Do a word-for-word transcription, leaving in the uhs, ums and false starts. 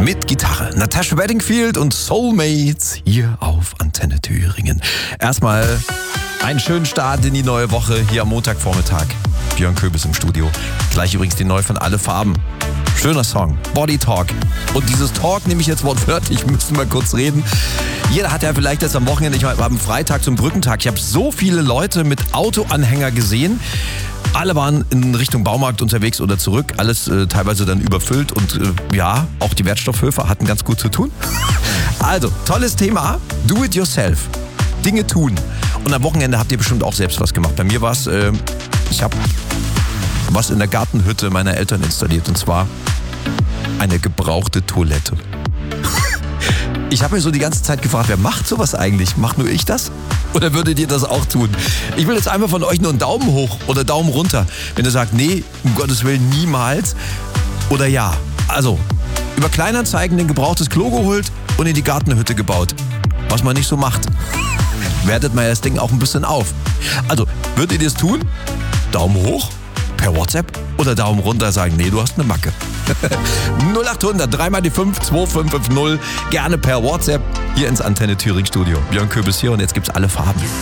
mit Gitarre. Natasha Bedingfield und Soulmates hier auf Antenne Thüringen. Erstmal einen schönen Start in die neue Woche hier am Montagvormittag. Björn Köbis im Studio. Gleich übrigens die neu von Alle Farben. Schöner Song, Body Talk. Und dieses Talk nehme ich jetzt wortwörtlich, müssen wir kurz reden. Jeder hat ja vielleicht jetzt am Wochenende, ich war am Freitag zum Brückentag, ich habe so viele Leute mit Autoanhänger gesehen. Alle waren in Richtung Baumarkt unterwegs oder zurück, alles äh, teilweise dann überfüllt und äh, ja, auch die Wertstoffhöfe hatten ganz gut zu tun. Also, tolles Thema, do it yourself, Dinge tun. Und am Wochenende habt ihr bestimmt auch selbst was gemacht. Bei mir war es, äh, ich habe was in der Gartenhütte meiner Eltern installiert und zwar eine gebrauchte Toilette. Ich habe mir so die ganze Zeit gefragt, wer macht sowas eigentlich? Macht nur ich das? Oder würdet ihr das auch tun? Ich will jetzt einfach von euch nur einen Daumen hoch oder Daumen runter. Wenn ihr sagt, nee, um Gottes Willen niemals. Oder ja. Also, über Kleinanzeigen ein gebrauchtes Klo geholt und in die Gartenhütte gebaut. Was man nicht so macht. Wertet mal das Ding auch ein bisschen auf. Also, würdet ihr das tun? Daumen hoch? Per WhatsApp oder Daumen runter sagen, nee, du hast eine Macke. null acht hundert, dreimal die fünf, zwei fünf fünf null. Gerne per WhatsApp hier ins Antenne Thüringen Studio. Björn Köbis hier und jetzt gibt's Alle Farben.